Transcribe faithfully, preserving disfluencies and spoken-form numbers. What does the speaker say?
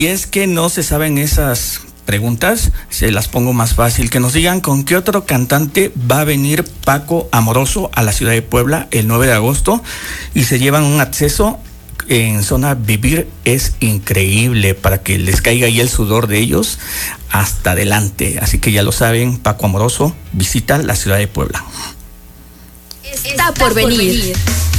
Y es que no se saben esas preguntas, se las pongo más fácil. Que nos digan con qué otro cantante va a venir Paco Amoroso a la ciudad de Puebla el nueve de agosto y se llevan un acceso en zona Vivir. Es increíble para que les caiga ahí el sudor de ellos hasta adelante. Así que ya lo saben, Paco Amoroso visita la ciudad de Puebla. Está por venir.